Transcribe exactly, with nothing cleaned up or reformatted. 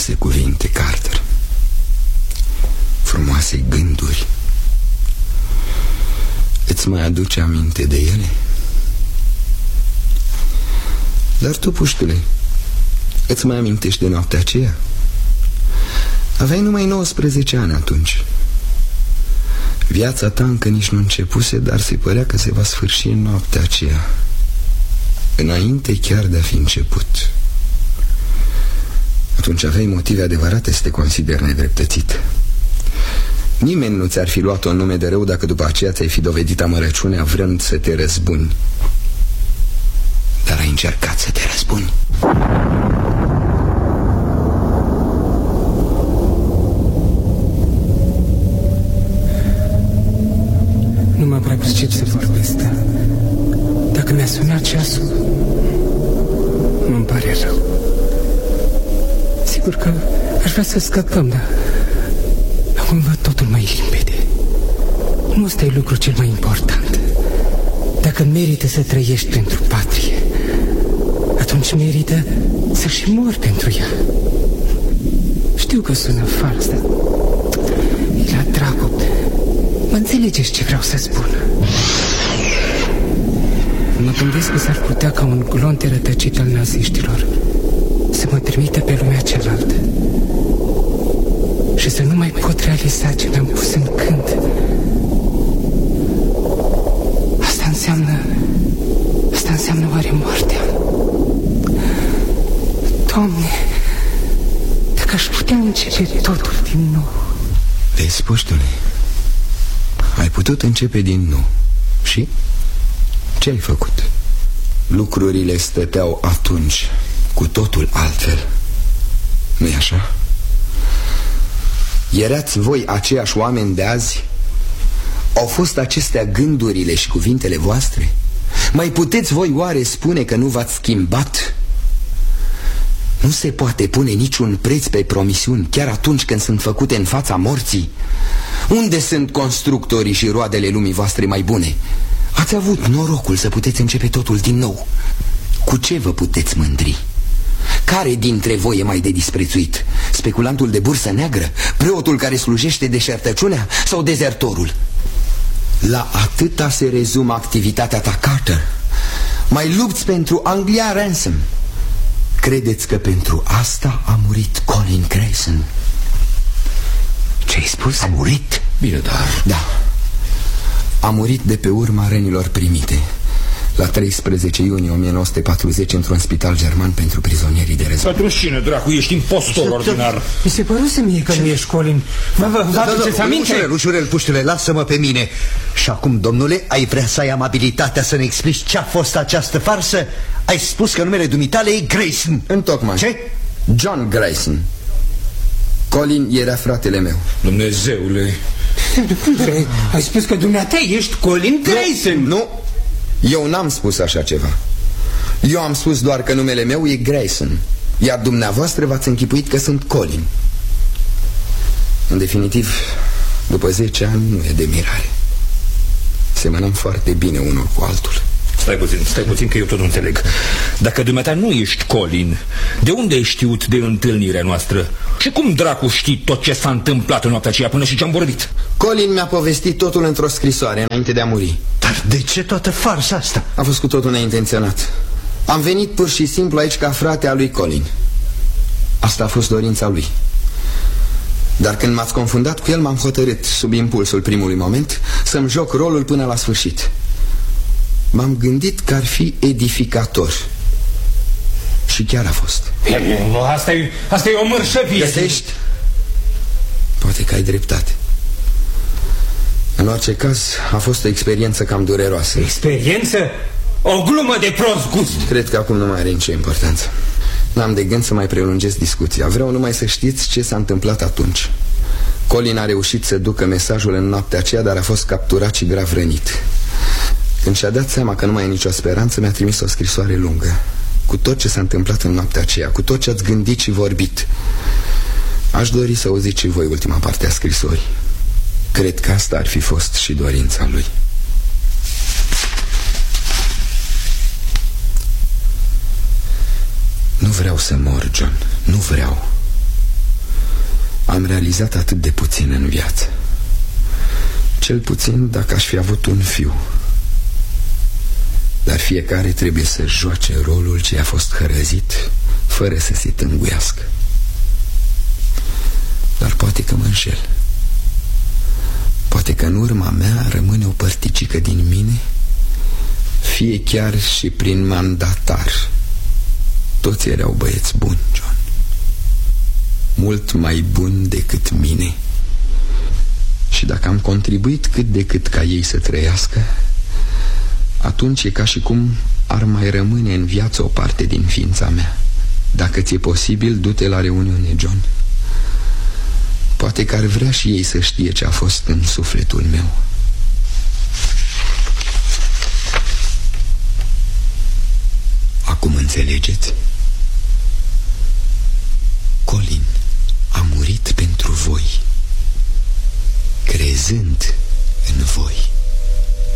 frumoase cuvinte, Carter. Frumoase gânduri. Îți mai aduce aminte de ele? Dar tu, puștule, îți mai amintești de noaptea aceea? Aveai numai nouăsprezece ani atunci. Viața ta încă nici nu începuse, dar se părea că se va sfârși în noaptea aceea, înainte chiar de a fi început. Atunci aveai motive adevărate să te consideri nedreptățit. Nimeni nu ți-ar fi luat-o în nume de rău dacă după aceea ți-ai fi dovedit amărăciunea vrând să te răzbuni. Dar ai încercat să te răzbuni. Nu mă prea pricep să vorbesc, dar dacă mi-a sunat ceasul, nu-mi pare rău. Sigur că aș vrea să scăpăm, dar acum văd totul mai limpede. Nu ăsta e lucrul cel mai important. Dacă merită să trăiești pentru patrie, atunci merită să și mori pentru ea. Știu că sună fals, dar e la dracu. Mă înțelegeți ce vreau să spun? Mă gândesc că s-ar putea ca un glonte rătăcit al naziștilor să mă trimită pe lumea cealaltă și să nu mai pot realiza ce mi-am pus în cânt. Asta înseamnă... Asta înseamnă oare moartea? Doamne, dacă aș putea începe totul din nou. Vezi, puștule, ai putut începe din nou. Și? Ce ai făcut? Lucrurile stăteau atunci cu totul altfel. Nu-i așa? Erați voi aceiași oameni de azi? Au fost acestea gândurile și cuvintele voastre? Mai puteți voi oare spune că nu v-ați schimbat? Nu se poate pune niciun preț pe promisiuni, chiar atunci când sunt făcute în fața morții. Unde sunt constructorii și roadele lumii voastre mai bune? Ați avut norocul să puteți începe totul din nou. Cu ce vă puteți mândri? Care dintre voi e mai de disprețuit? Speculantul de bursă neagră? Preotul care slujește deșertăciunea? Sau dezertorul? La atâta se rezumă activitatea ta, Carter. Mai lupți pentru Anglia Ransom. Credeți că pentru asta a murit Colin Grayson? Ce-ai spus? A murit? Bine, dar... Da. A murit de pe urma rănilor primite la treisprezece iunie o mie nouă sute patruzeci într-un spital german pentru prizonierii de război. Pentru cine, dracu? Ești impostor ordinar. Mi se păruse mie că nu ești Colin. Vă, vă, vă aduceți aminte? Ușurel, ușurel, puștule, lasă-mă pe mine. Și acum, domnule, ai vrea să ai amabilitatea să ne explici ce a fost această farsă? Ai spus că numele dumitale e Grayson. Întocmai. Ce? John Grayson. Colin era fratele meu. Dumnezeule. Ai spus că dumneata ești Colin Grayson. Nu, eu n-am spus așa ceva. Eu am spus doar că numele meu e Grayson, iar dumneavoastră v-ați închipuit că sunt Colin. În definitiv, după zece ani nu e de mirare. Semănăm foarte bine unul cu altul. Stai puțin, stai puțin că eu tot nu înțeleg. Dacă dumneata nu ești Colin, de unde ai știut de întâlnirea noastră? Și cum dracu știi tot ce s-a întâmplat în noaptea aceea până și ce-am vorbit? Colin mi-a povestit totul într-o scrisoare înainte de a muri. Dar de ce toată farsa asta? A fost cu totul neintenționat. Am venit pur și simplu aici ca frate al lui Colin. Asta a fost dorința lui. Dar când m-ați confundat cu el, m-am hotărât, sub impulsul primului moment, să-mi joc rolul până la sfârșit. M-am gândit că ar fi edificator. Și chiar a fost. Asta e, asta e o mărșăvie. Găsești? Poate că ai dreptate. În orice caz, a fost o experiență cam dureroasă. Experiență? O glumă de prost gust. Cred că acum nu mai are nicio importanță. N-am de gând să mai prelungesc discuția. Vreau numai să știți ce s-a întâmplat atunci. Colin a reușit să ducă mesajul în noaptea aceea, dar a fost capturat și grav rănit. Când și-a dat seama că nu mai e nicio speranță, mi-a trimis o scrisoare lungă, cu tot ce s-a întâmplat în noaptea aceea, cu tot ce ați gândit și vorbit. Aș dori să auziți și voi ultima parte a scrisorii. Cred că asta ar fi fost și dorința lui. Nu vreau să mor, John. Nu vreau. Am realizat atât de puțin în viață. Cel puțin dacă aș fi avut un fiu. Dar fiecare trebuie să joace rolul ce a fost hărăzit, fără să se tânguiască. Dar poate că mă înșel. Poate că în urma mea rămâne o părticică din mine, fie chiar și prin mandatar. Toți erau băieți buni, John. Mult mai buni decât mine. Și dacă am contribuit cât de cât ca ei să trăiască, atunci e ca și cum ar mai rămâne în viață o parte din ființa mea. Dacă ți-e posibil, du-te la reuniune, John. Poate că ar vrea și ei să știe ce a fost în sufletul meu. Acum înțelegeți? Colin a murit pentru voi, crezând în voi.